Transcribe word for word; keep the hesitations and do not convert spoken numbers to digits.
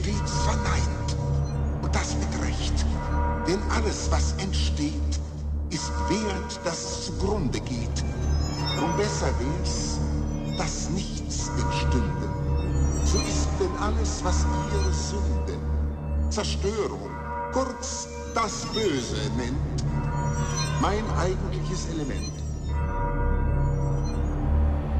stets verneint. Und das mit Recht. Denn alles, was entsteht, ist wert, dass zugrunde geht. Drum besser wär's, dass nichts entstünde. So ist denn alles, was ihr Sünde, Zerstörung, kurz das Böse nennt, mein eigentliches Element.